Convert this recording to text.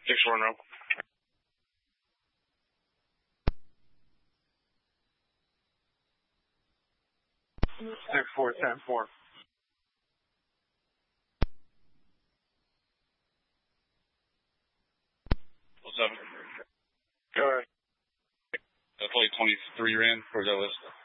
6-1 row. 6-4, 10-4. 7. Go ahead. That's only 23 ran, or is that list?